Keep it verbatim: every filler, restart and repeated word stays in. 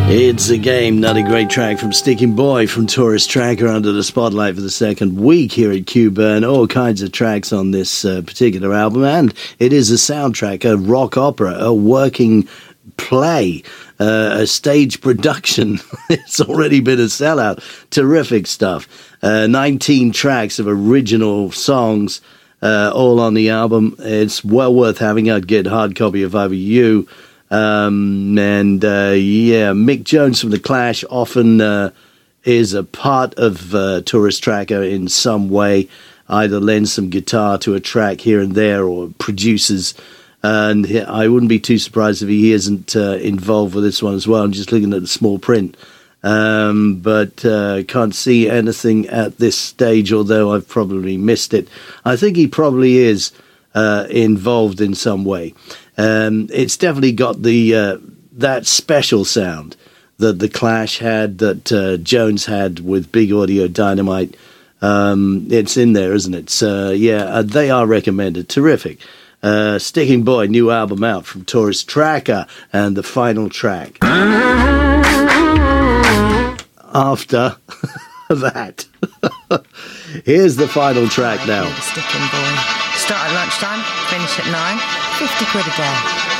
It's a Game, not a great track from Sticking Boy from Tourist Tracker under the spotlight for the second week here at Q Burn. All kinds of tracks on this uh, particular album, and it is a soundtrack, a rock opera, a working play, uh, a stage production. It's already been a sellout. Terrific stuff. Uh, nineteen tracks of original songs, uh, all on the album. It's well worth having. I'd get a hard copy if I were you. Um, and, uh, yeah, Mick Jones from The Clash often uh, is a part of uh, Tourist Tracker in some way, either lends some guitar to a track here and there or produces. And I wouldn't be too surprised if he isn't uh, involved with this one as well. I'm just looking at the small print. Um, but uh, can't see anything at this stage, although I've probably missed it. I think he probably is uh, involved in some way. Um, it's definitely got the uh, that special sound that the Clash had, that uh, Jones had with Big Audio Dynamite. Um, it's in there, isn't it? So, yeah, uh, they are recommended. Terrific. Uh, Sticking Boy, new album out from Tourist Tracker, and the final track. After that, here's the final track now. Sticking Boy. Start at lunchtime, finish at nine. fifty quid a day.